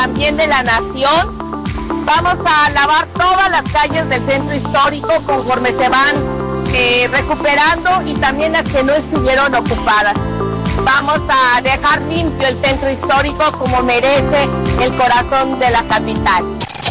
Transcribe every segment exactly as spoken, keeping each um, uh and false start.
también de la nación. Vamos a lavar todas las calles del centro histórico conforme se van eh, recuperando y también las que no estuvieron ocupadas. Vamos a dejar limpio el centro histórico como merece el corazón de la capital.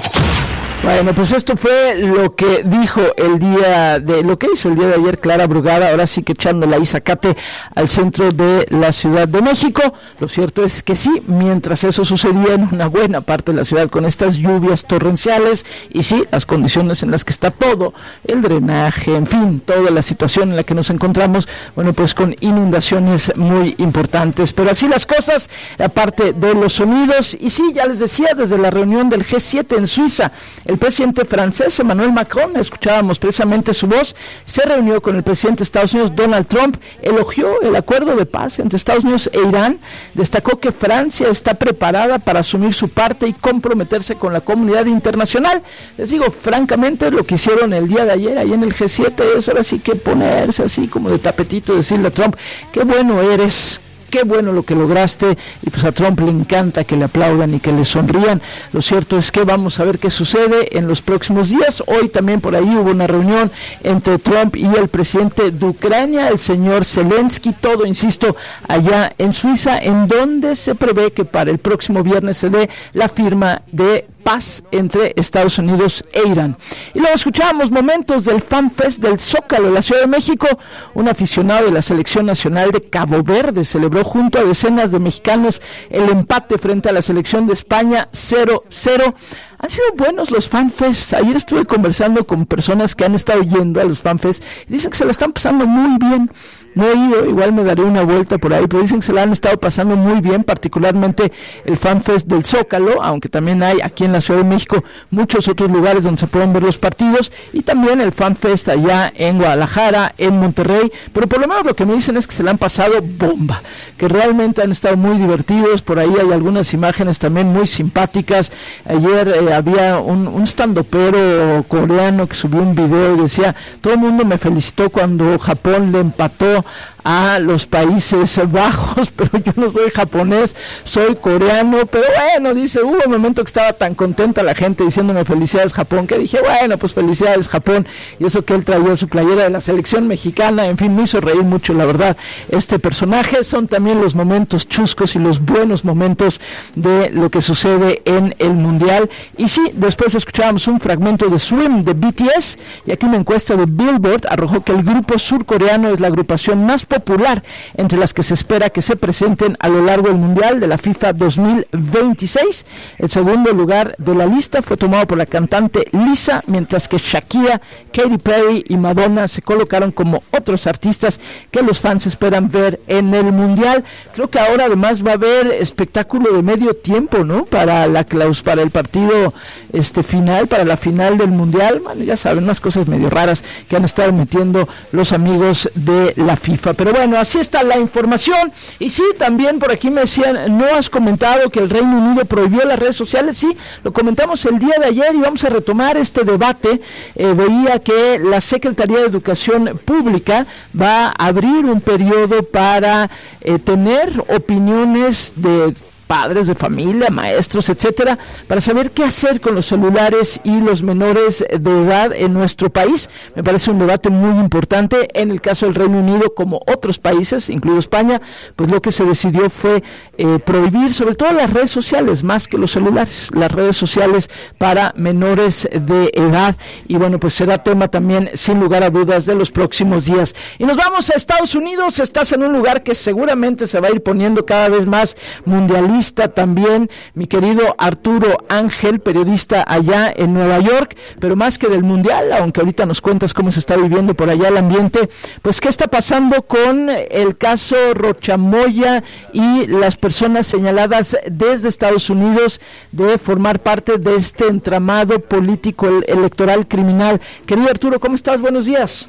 Bueno, pues esto fue lo que dijo el día de, lo que hizo el día de ayer Clara Brugada, ahora sí que echándole ahí zacate al centro de la Ciudad de México. Lo cierto es que sí, mientras eso sucedía en una buena parte de la ciudad con estas lluvias torrenciales y sí, las condiciones en las que está todo, el drenaje, en fin, toda la situación en la que nos encontramos, bueno, pues con inundaciones muy importantes. Pero así las cosas, aparte de los sonidos, y sí, ya les decía, desde la reunión del G siete en Suiza, el presidente francés Emmanuel Macron, escuchábamos precisamente su voz, se reunió con el presidente de Estados Unidos Donald Trump, elogió el acuerdo de paz entre Estados Unidos e Irán, destacó que Francia está preparada para asumir su parte y comprometerse con la comunidad internacional. Les digo, francamente, lo que hicieron el día de ayer ahí en el G siete es ahora sí que ponerse así como de tapetito y decirle a Trump, qué bueno eres, qué bueno lo que lograste, y pues a Trump le encanta que le aplaudan y que le sonrían. Lo cierto es que vamos a ver qué sucede en los próximos días. Hoy también por ahí hubo una reunión entre Trump y el presidente de Ucrania, el señor Zelensky, todo, insisto, allá en Suiza, en donde se prevé que para el próximo viernes se dé la firma de paz entre Estados Unidos e Irán. Y luego escuchábamos momentos del Fan Fest del Zócalo de la Ciudad de México. Un aficionado de la Selección Nacional de Cabo Verde celebró junto a decenas de mexicanos el empate frente a la selección de España cero cero. Han sido buenos los fanfests. Ayer estuve conversando con personas que han estado yendo a los fanfests y dicen que se la están pasando muy bien. No he ido, igual me daré una vuelta por ahí, pero dicen que se la han estado pasando muy bien, particularmente el FanFest del Zócalo, aunque también hay aquí en la Ciudad de México muchos otros lugares donde se pueden ver los partidos, y también el FanFest allá en Guadalajara, en Monterrey, pero por lo menos lo que me dicen es que se la han pasado bomba, que realmente han estado muy divertidos. Por ahí hay algunas imágenes también muy simpáticas. Ayer eh, había un, un standupero coreano que subió un video y decía, todo el mundo me felicitó cuando Japón le empató a los Países Bajos, pero yo no soy japonés, soy coreano. Pero bueno, dice, hubo un momento que estaba tan contenta la gente diciéndome felicidades Japón, que dije, bueno, pues felicidades Japón, y eso que él traía su playera de la selección mexicana. En fin, me hizo reír mucho, la verdad, este personaje. Son también los momentos chuscos y los buenos momentos de lo que sucede en el Mundial. Y sí, después escuchábamos un fragmento de Swim de B T S, y aquí una encuesta de Billboard arrojó que el grupo surcoreano es la agrupación más popular entre las que se espera que se presenten a lo largo del Mundial de la FIFA dos mil veintiséis. El segundo lugar de la lista fue tomado por la cantante Lisa, mientras que Shakira, Katy Perry y Madonna se colocaron como otros artistas que los fans esperan ver en el Mundial. Creo que ahora además va a haber espectáculo de medio tiempo, ¿no? Para la claus, para el partido este final, para la final del Mundial. Bueno, ya saben, unas cosas medio raras que han estado metiendo los amigos de la FIFA. Pero bueno, así está la información. Y sí, también por aquí me decían, ¿no has comentado que el Reino Unido prohibió las redes sociales? Sí, lo comentamos el día de ayer y vamos a retomar este debate. Eh, veía que la Secretaría de Educación Pública va a abrir un periodo para eh, tener opiniones de padres de familia, maestros, etcétera, para saber qué hacer con los celulares y los menores de edad en nuestro país. Me parece un debate muy importante. En el caso del Reino Unido, como otros países, incluido España, pues lo que se decidió fue eh, prohibir sobre todo las redes sociales, más que los celulares, las redes sociales para menores de edad. Y bueno, pues será tema también, sin lugar a dudas, de los próximos días. Y nos vamos a Estados Unidos. Estás en un lugar que seguramente se va a ir poniendo cada vez más mundialista también, mi querido Arturo Ángel, periodista allá en Nueva York, pero más que del Mundial, aunque ahorita nos cuentas cómo se está viviendo por allá el ambiente, pues qué está pasando con el caso Rochamoya y las personas señaladas desde Estados Unidos de formar parte de este entramado político electoral criminal. Querido Arturo, ¿cómo estás? Buenos días.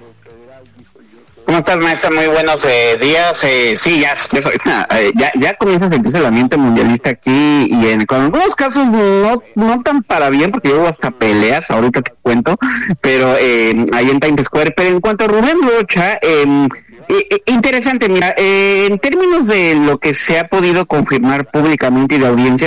¿Cómo estás, maestra? Muy buenos eh, días. Eh, sí, ya, ya, ya, ya comienza a sentirse el ambiente mundialista aquí y en con algunos casos no no tan para bien, porque hubo hasta peleas, ahorita te cuento, pero eh, ahí en Times Square. Pero en cuanto a Rubén Rocha, eh, eh, interesante, mira, eh, en términos de lo que se ha podido confirmar públicamente y de audiencias,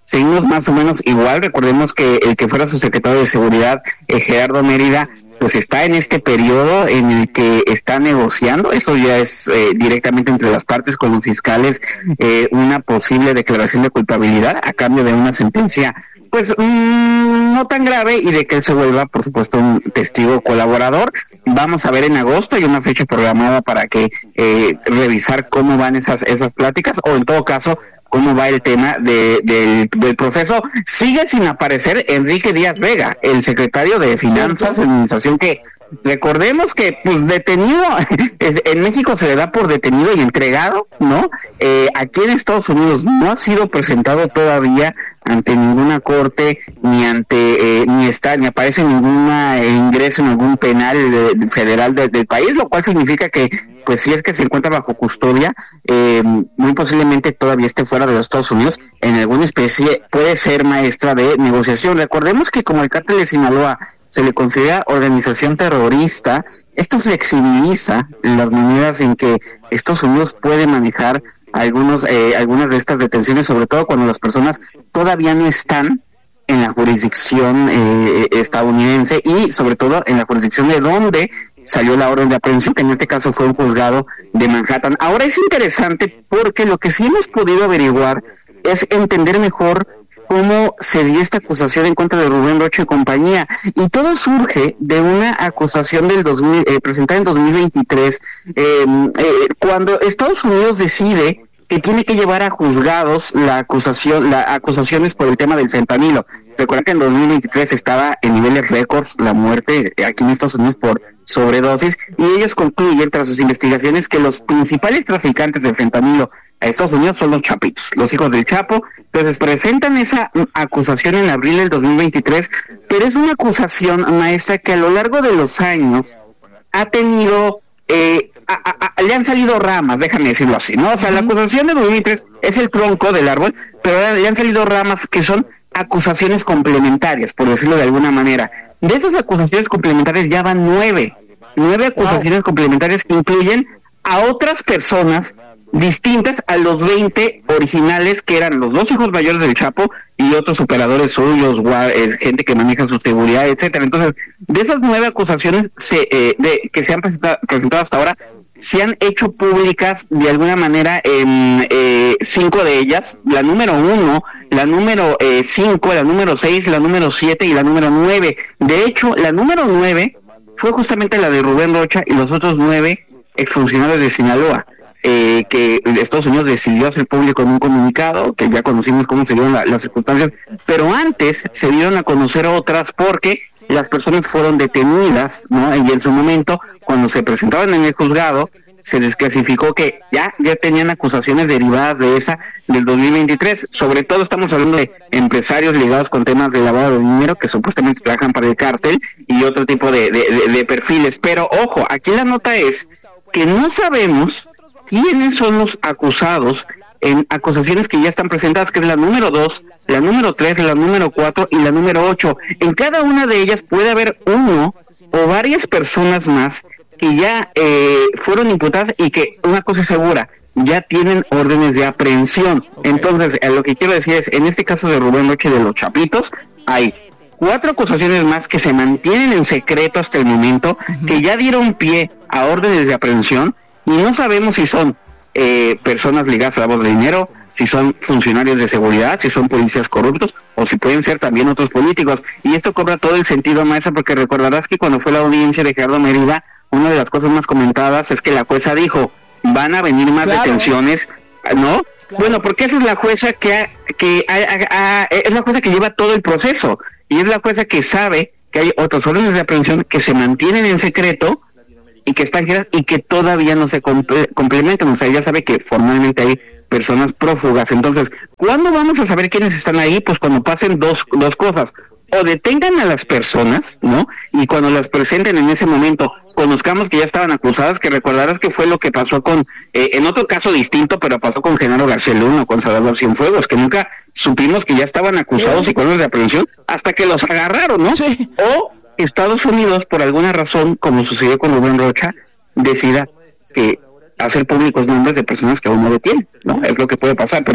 seguimos más o menos igual. Recordemos que el que fuera su secretario de Seguridad, eh, Gerardo Mérida, pues está en este periodo en el que está negociando, eso ya es eh, directamente entre las partes con los fiscales, eh, una posible declaración de culpabilidad a cambio de una sentencia pues mmm, no tan grave y de que él se vuelva, por supuesto, un testigo colaborador. Vamos a ver en agosto, hay una fecha programada para que eh, revisar cómo van esas esas pláticas, o en todo caso cómo va el tema de, de, del proceso. Sigue sin aparecer Enrique Díaz Vega, el secretario de Finanzas, administración, que recordemos que pues detenido, en México se le da por detenido y entregado, ¿no? Eh, aquí en Estados Unidos no ha sido presentado todavía ante ninguna corte, ni ante, eh, ni está, ni aparece ningún eh, ingreso en algún penal eh, federal de, del país, lo cual significa que pues si es que se encuentra bajo custodia, eh, muy posiblemente todavía esté fuera de los Estados Unidos en alguna especie, puede ser maestra de negociación. Recordemos que como el cártel de Sinaloa se le considera organización terrorista, esto flexibiliza las maneras en que Estados Unidos puede manejar algunos eh, algunas de estas detenciones, sobre todo cuando las personas todavía no están en la jurisdicción eh, estadounidense y sobre todo en la jurisdicción de donde salió la orden de aprehensión, que en este caso fue un juzgado de Manhattan. Ahora es interesante porque lo que sí hemos podido averiguar es entender mejor cómo se dio esta acusación en contra de Rubén Rocha y compañía, y todo surge de una acusación del dos mil, eh, presentada en dos mil veintitrés, eh, eh, cuando Estados Unidos decide que tiene que llevar a juzgados la acusación, las acusaciones por el tema del fentanilo. Recuerda que en dos mil veintitrés estaba en niveles récords la muerte aquí en Estados Unidos por sobredosis, y ellos concluyen tras sus investigaciones que los principales traficantes del fentanilo a Estados Unidos son los Chapitos, los hijos del Chapo. Entonces presentan esa acusación en abril del dos mil veintitrés, pero es una acusación, maestra, que a lo largo de los años ha tenido, eh, a, a, a, le han salido ramas, déjame decirlo así, ¿no? O sea, la acusación de dos mil veintitrés es el tronco del árbol, pero le han salido ramas que son acusaciones complementarias, por decirlo de alguna manera. De esas acusaciones complementarias ya van nueve, nueve acusaciones wow. complementarias que incluyen a otras personas distintas a los veinte originales, que eran los dos hijos mayores del Chapo y otros operadores suyos, eh, gente que maneja su seguridad, etcétera. Entonces, de esas nueve acusaciones se, eh, de, que se han presentado, presentado hasta ahora, se han hecho públicas de alguna manera en eh, cinco de ellas: la número uno, la número eh, cinco, la número seis, la número siete y la número nueve. De hecho, la número nueve fue justamente la de Rubén Rocha y los otros nueve exfuncionarios de Sinaloa. Eh, que Estados Unidos decidió hacer público en un comunicado, que ya conocimos cómo se dieron la, las circunstancias, pero antes se dieron a conocer otras porque las personas fueron detenidas, ¿no? Y en su momento, cuando se presentaban en el juzgado, se desclasificó que ya, ya tenían acusaciones derivadas de esa del dos mil veintitrés. Sobre todo estamos hablando de empresarios ligados con temas de lavado de dinero que supuestamente trabajan para el cártel y otro tipo de, de, de, de perfiles. Pero ojo, aquí la nota es que no sabemos quiénes son los acusados en acusaciones que ya están presentadas, que es la número dos, la número tres, la número cuatro y la número ocho. En cada una de ellas puede haber uno o varias personas más que ya eh, fueron imputadas y que, una cosa es segura, ya tienen órdenes de aprehensión. Okay. Entonces, eh, lo que quiero decir es, en este caso de Rubén Rocha y de los Chapitos, hay cuatro acusaciones más que se mantienen en secreto hasta el momento, uh-huh. que ya dieron pie a órdenes de aprehensión, y no sabemos si son eh, personas ligadas a lavado de dinero, si son funcionarios de seguridad, si son policías corruptos, o si pueden ser también otros políticos. Y esto cobra todo el sentido, maestra, porque recordarás que cuando fue la audiencia de Gerardo Mérida, una de las cosas más comentadas es que la jueza dijo, van a venir más claro. detenciones, ¿no? Claro. Bueno, porque esa es la jueza que, ha, que ha, ha, ha, es la jueza que lleva todo el proceso, y es la jueza que sabe que hay otras órdenes de aprehensión que se mantienen en secreto y que están y que todavía no se comple- complementan. O sea, ya sabe que formalmente hay personas prófugas. Entonces, ¿cuándo vamos a saber quiénes están ahí? Pues cuando pasen dos dos cosas: o detengan a las personas, ¿no? Y cuando las presenten en ese momento, conozcamos que ya estaban acusadas, que recordarás que fue lo que pasó con, eh, en otro caso distinto, pero pasó con Genaro García Luna, con Salvador Cienfuegos, que nunca supimos que ya estaban acusados sí. y con órdenes de aprehensión hasta que los agarraron, ¿no? Sí. O Estados Unidos, por alguna razón, como sucedió con Rubén Rocha, decida que hacer públicos nombres de personas que aún no detienen, ¿no? Es lo que puede pasar, pero hay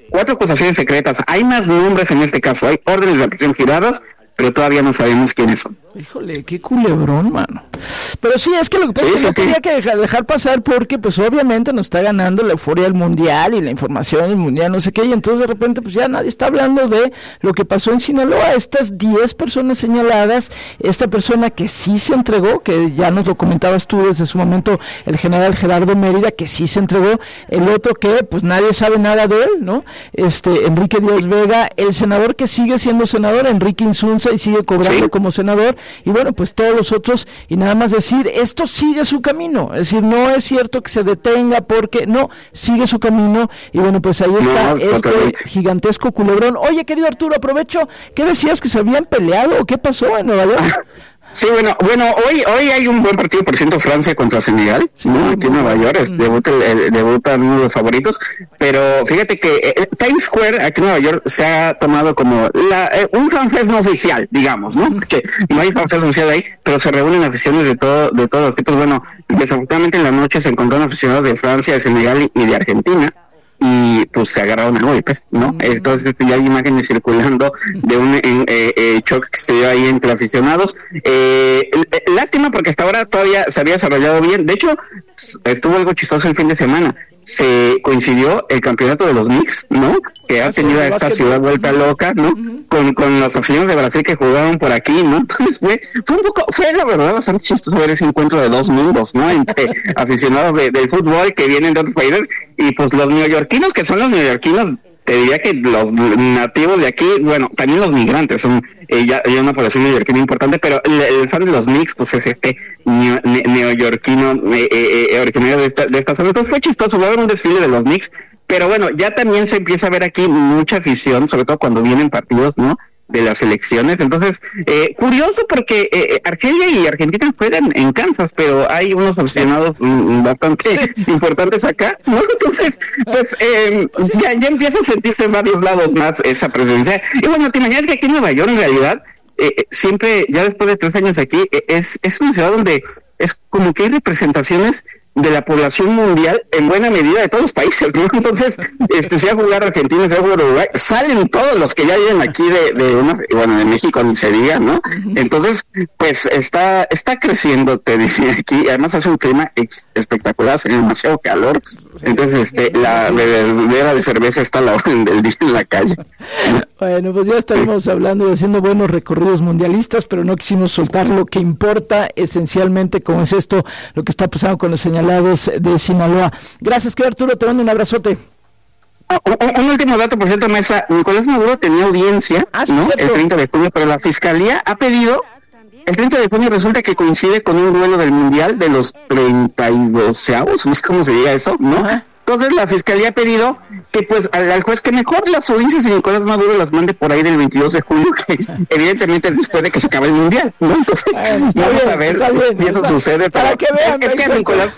cuatro acusaciones secretas. Hay más nombres en este caso, hay órdenes de aprehensión giradas, pero todavía no sabemos quiénes son. Híjole, qué culebrón, mano. Pero sí, es que lo que pasa sí, es que sí, no sí. tenía que dejar, dejar pasar porque pues obviamente nos está ganando la euforia del mundial y la información del mundial, no sé qué, y entonces de repente pues ya nadie está hablando de lo que pasó en Sinaloa. Estas diez personas señaladas, esta persona que sí se entregó, que ya nos lo comentabas tú desde su momento, el general Gerardo Mérida, que sí se entregó, el otro que pues nadie sabe nada de él, ¿no? Este, Enrique Díaz Vega, el senador que sigue siendo senador, Enrique Insunza, y sigue cobrando sí. como senador, y bueno, pues todos los otros, y nada más decir, esto sigue su camino, es decir, no es cierto que se detenga porque, no, sigue su camino, y bueno, pues ahí está no, este totalmente. gigantesco culebrón. Oye, querido Arturo, aprovecho, ¿qué decías, que se habían peleado o qué pasó en Nueva York? Sí, bueno, bueno, hoy hoy hay un buen partido, por ciento, Francia contra Senegal, Sí, ¿no? Aquí en Nueva York, es, debuta, el, el, debutan uno de los favoritos, pero fíjate que eh, Times Square aquí en Nueva York se ha tomado como la, eh, un fanfest no oficial, digamos, ¿no? Porque no hay fanfest oficial ahí, pero se reúnen aficiones de todo de todos los tipos. Bueno, desafortunadamente en la noche se encontraron aficionados de Francia, de Senegal y de Argentina, y pues se agarraron a golpes, ¿no? Mm. Entonces ya hay imágenes circulando de un en, eh, eh, choque que se dio ahí entre aficionados. Eh, lástima porque hasta ahora todavía se había desarrollado bien. De hecho, estuvo algo chistoso el fin de semana. Se coincidió el campeonato de los Knicks, ¿no? Que ha tenido a esta ciudad vuelta loca, ¿no? Uh-huh. Con, con los aficionados de Brasil que jugaron por aquí, ¿no? Entonces fue, fue un poco, fue la verdad bastante chistoso ver ese encuentro de dos mundos, ¿no? Entre aficionados de, del fútbol que vienen de otros países y pues los neoyorquinos, que son los neoyorquinos, te diría que los nativos de aquí, bueno, también los migrantes, son eh, ya, ya una población neoyorquina importante, pero el, el fan de los Knicks, pues es este neo, ne, neoyorquino, eh, eh, eh, originario de esta, de esta zona. Entonces fue chistoso, va a haber un desfile de los Knicks, pero bueno, ya también se empieza a ver aquí mucha afición, sobre todo cuando vienen partidos, ¿no?, de las elecciones. Entonces, eh, curioso porque eh, Argelia y Argentina juegan en Kansas, pero hay unos aficionados mm, bastante sí. importantes acá, ¿no? Entonces, pues eh, sí. ya, ya empieza a sentirse en varios lados más esa presencia. Y bueno, te imaginas que aquí en Nueva York, en realidad, eh, siempre, ya después de tres años aquí, eh, es, es una ciudad donde es como que hay representaciones de la población mundial en buena medida de todos los países, ¿no? Entonces, este, sea jugar Argentina, sea jugar Uruguay, salen todos los que ya viven aquí de, de una, bueno, de México ni se diga, ¿no? Entonces, pues está, está creciendo, te decía aquí, y además hace un clima ex- espectacular, hace demasiado calor, entonces, este, la bebedera de cerveza está a la orden del día en la calle. Bueno, pues ya estaremos hablando y haciendo buenos recorridos mundialistas, pero no quisimos soltar lo que importa esencialmente, como es esto, lo que está pasando con los señalados de Sinaloa. Gracias, que Arturo, te mando un abrazote. Ah, un, un último dato, por cierto, Mesa, Nicolás Maduro tenía audiencia, ah, sí, ¿no? Cierto. El treinta de junio, pero la Fiscalía ha pedido, el treinta de junio resulta que coincide con un duelo del Mundial de los treinta y dos, no sé cómo se diga eso, ¿no? Ajá. Entonces la Fiscalía ha pedido que pues al, al juez que mejor las audiencias de Nicolás Maduro las mande por ahí del veintidós de julio, que evidentemente después de que se acabe el Mundial, ¿no? Entonces, bueno, vamos bien, a ver bien, si eso sea, sucede. Para pero que vean, es que a Nicolás,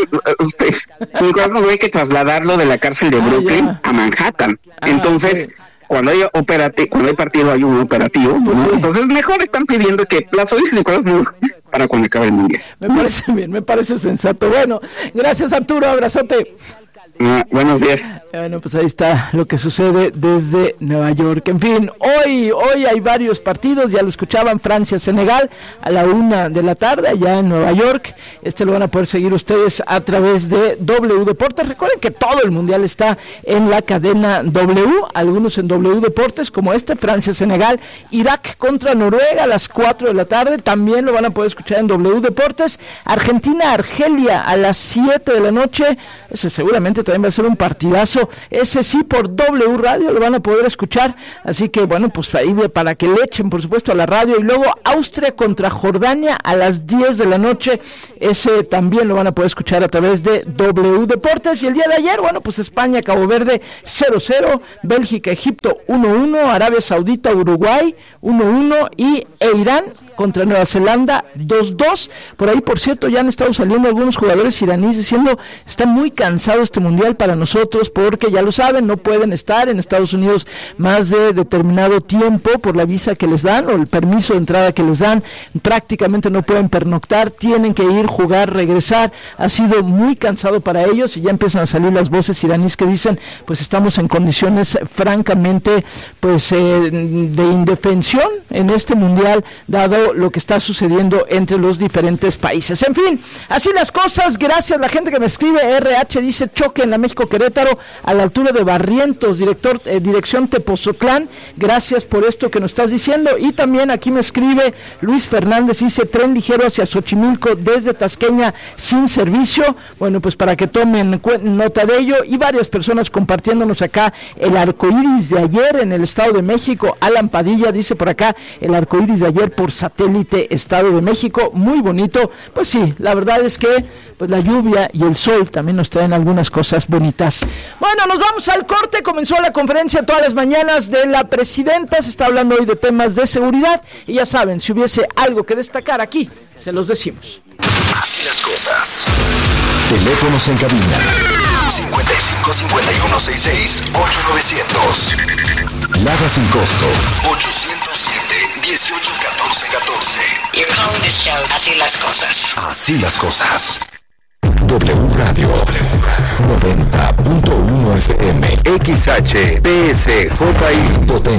Nicolás Maduro hay que trasladarlo de la cárcel de ah, Brooklyn ya. a Manhattan. Ah, Entonces... Okay. Cuando hay operati- cuando hay partido hay un operativo, ¿no? Pues sí. Entonces mejor están pidiendo que las audiencias de Nicolás Maduro para cuando acabe el Mundial. Me parece bien, me parece sensato. Bueno, gracias Arturo, abrazote. Uh, buenos días. Bueno, pues ahí está lo que sucede desde Nueva York. En fin, hoy hoy hay varios partidos, ya lo escuchaban, Francia-Senegal a la una de la tarde allá en Nueva York. Este lo van a poder seguir ustedes a través de W Deportes. Recuerden que todo el mundial está en la cadena W, algunos en W Deportes, como este, Francia-Senegal, Irak contra Noruega a las cuatro de la tarde, también lo van a poder escuchar en W Deportes. Argentina-Argelia a las siete de la noche, ese seguramente también va a ser un partidazo. Ese sí, por W Radio lo van a poder escuchar, así que bueno, pues ahí para que le echen por supuesto a la radio. Y luego Austria contra Jordania a las diez de la noche, ese también lo van a poder escuchar a través de W Deportes. Y el día de ayer, bueno, pues España, Cabo Verde cero cero, Bélgica, Egipto uno uno, Arabia Saudita, Uruguay uno uno y e Irán contra Nueva Zelanda dos dos. Por ahí, por cierto, ya han estado saliendo algunos jugadores iraníes diciendo están muy cansados este mundial, mundial para nosotros, porque ya lo saben, no pueden estar en Estados Unidos más de determinado tiempo por la visa que les dan o el permiso de entrada que les dan. Prácticamente no pueden pernoctar, tienen que ir, jugar, regresar. Ha sido muy cansado para ellos y ya empiezan a salir las voces iraníes que dicen, pues estamos en condiciones francamente pues eh, de indefensión en este mundial, dado lo que está sucediendo entre los diferentes países. En fin, así las cosas. Gracias a la gente que me escribe. R H dice choque en la México Querétaro a la altura de Barrientos, director eh, dirección Tepozotlán. Gracias por esto que nos estás diciendo. Y también aquí me escribe Luis Fernández, dice tren ligero hacia Xochimilco desde Tasqueña sin servicio. Bueno, pues para que tomen nota de ello. Y varias personas compartiéndonos acá el arcoíris de ayer en el Estado de México. Alan Padilla dice por acá el arcoíris de ayer por satélite Estado de México, muy bonito. Pues sí, la verdad es que pues la lluvia y el sol también nos traen algunas cosas bonitas. Bueno, nos vamos al corte. Comenzó la conferencia todas las mañanas de la presidenta. Se está hablando hoy de temas de seguridad y ya saben, si hubiese algo que destacar aquí, se los decimos. Así las cosas. Teléfonos en cabina cincuenta y cinco, cincuenta y uno, sesenta y seis, ocho novecientos. Lada sin costo ochocientos siete, dieciocho, catorce, catorce. You're calling this show Así las cosas. Así las cosas. W Radio noventa punto uno F M X H P S J I Potencia.